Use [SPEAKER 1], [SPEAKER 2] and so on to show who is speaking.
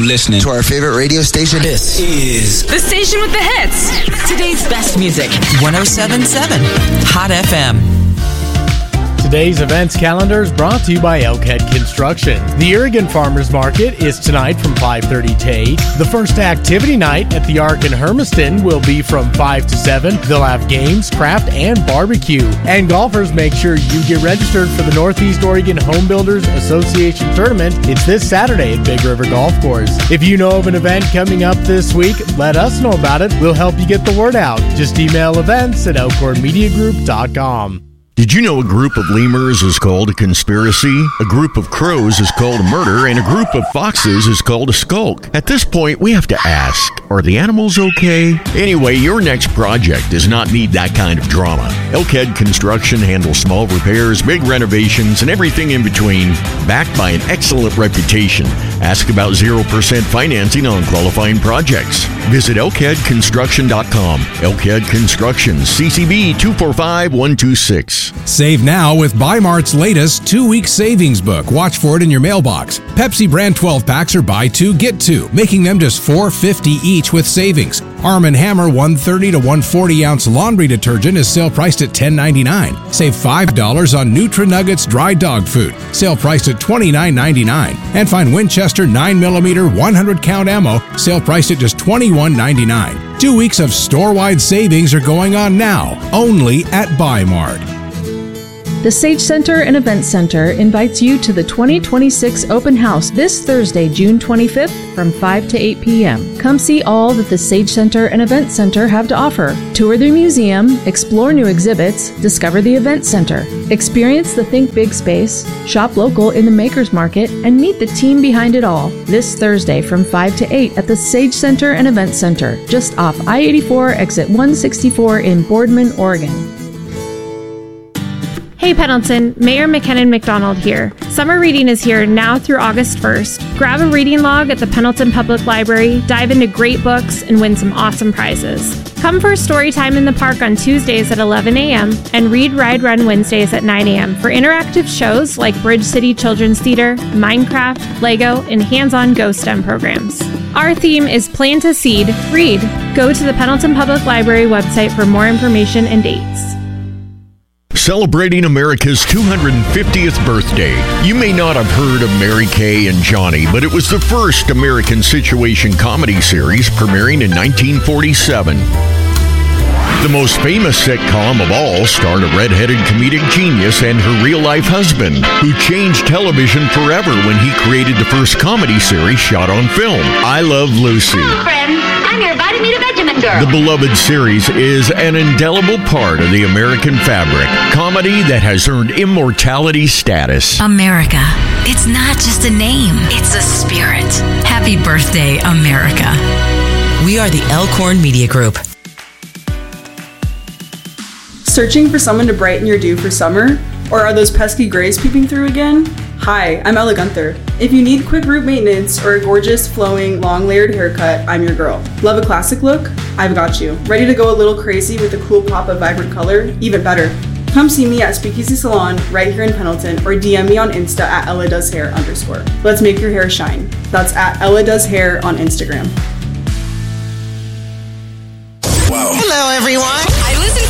[SPEAKER 1] listening to our favorite radio station. This is
[SPEAKER 2] the station with the hits.
[SPEAKER 3] Today's best music. 107.7 Hot FM.
[SPEAKER 4] Today's events calendar is brought to you by Elkhead Construction. The Oregon Farmers Market is tonight from 5:30 to 8. The first activity night at the Ark in Hermiston will be from 5 to 7. They'll have games, craft, and barbecue. And golfers, make sure you get registered for the Northeast Oregon Home Builders Association Tournament. It's this Saturday at Big River Golf Course. If you know of an event coming up this week, let us know about it. We'll help you get the word out. Just email events@elkhornmediagroup.com.
[SPEAKER 5] Did you know a group of lemurs is called a conspiracy? A group of crows is called a murder, and a group of foxes is called a skulk? At this point, we have to ask, are the animals okay? Anyway, your next project does not need that kind of drama. Elkhead Construction handles small repairs, big renovations, and everything in between, backed by an excellent reputation. Ask about 0% financing on qualifying projects. Visit elkheadconstruction.com. Elkhead Construction, CCB 245126.
[SPEAKER 6] Save now with Bi-Mart's latest 2-week savings book. Watch for it in your mailbox. Pepsi brand 12-packs are buy 2, get 2, making them just $4.50 each with savings. Arm & Hammer 130 to 140 ounce laundry detergent is sale priced at $10.99. Save $5 on Nutra-Nuggets dry dog food, sale priced at $29.99. And find Winchester 9mm 100 count ammo, sale priced at just $21.99. 2 weeks of store-wide savings are going on now, only at Bi-Mart.
[SPEAKER 7] The Sage Center and Event Center invites you to the 2026 Open House this Thursday, June 25th from 5 to 8 p.m. Come see all that the Sage Center and Event Center have to offer. Tour the museum, explore new exhibits, discover the Event Center, experience the Think Big space, shop local in the Makers Market, and meet the team behind it all. This Thursday from 5 to 8 at the Sage Center and Event Center, just off I-84 exit 164 in Boardman, Oregon.
[SPEAKER 8] Hey Pendleton, Mayor McKinnon McDonald here. Summer reading is here now through August 1st. Grab a reading log at the Pendleton Public Library, dive into great books, and win some awesome prizes. Come for story time in the park on Tuesdays at 11 a.m. and Read, Ride, Run Wednesdays at 9 a.m. for interactive shows like Bridge City Children's Theater, Minecraft, Lego, and hands-on Go STEM programs. Our theme is Plant a Seed, Read. Go to the Pendleton Public Library website for more information and dates.
[SPEAKER 5] Celebrating America's 250th birthday. You may not have heard of Mary Kay and Johnny, but it was the first American situation comedy series premiering in 1947. The most famous sitcom of all starred a red-headed comedic genius and her real-life husband, who changed television forever when he created the first comedy series shot on film, I Love Lucy.
[SPEAKER 9] Hello, friends. I'm your Vitamin Vegemin girl.
[SPEAKER 5] The beloved series is an indelible part of the American fabric, comedy that has earned immortality status.
[SPEAKER 10] America. It's not just a name, it's a spirit. Happy birthday, America.
[SPEAKER 3] We are the Elkhorn Media Group.
[SPEAKER 11] Searching for someone to brighten your dew for summer? Or are those pesky grays peeping through again? Hi, I'm Ella Gunther. If you need quick root maintenance or a gorgeous, flowing, long layered haircut, I'm your girl. Love a classic look? I've got you. Ready to go a little crazy with a cool pop of vibrant color? Even better. Come see me at Speakeasy Salon right here in Pendleton or DM me on Insta at EllaDoesHair_. Let's make your hair shine. That's at EllaDoesHair on Instagram.
[SPEAKER 12] Wow.
[SPEAKER 3] Hello, everyone.
[SPEAKER 2] I listen